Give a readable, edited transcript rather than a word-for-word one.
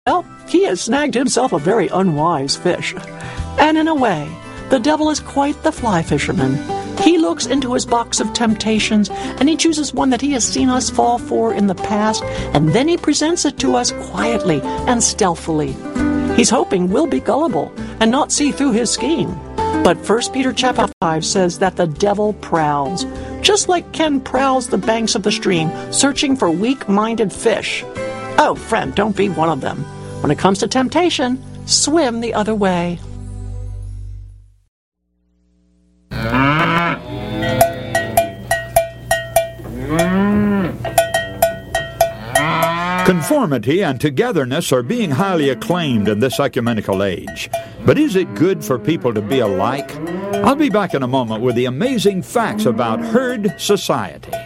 Well, he has snagged himself a very unwise fish. And in a way, the devil is quite the fly fisherman. He looks into his box of temptations, and he chooses one that he has seen us fall for in the past, and then he presents it to us quietly and stealthily. He's hoping we'll be gullible and not see through his scheme. But 1 Peter chapter 5 says that the devil prowls, just like Ken prowls the banks of the stream, searching for weak-minded fish. Oh, friend, don't be one of them. When it comes to temptation, swim the other way. Conformity and togetherness are being highly acclaimed in this ecumenical age. But is it good for people to be alike? I'll be back in a moment with the amazing facts about herd society.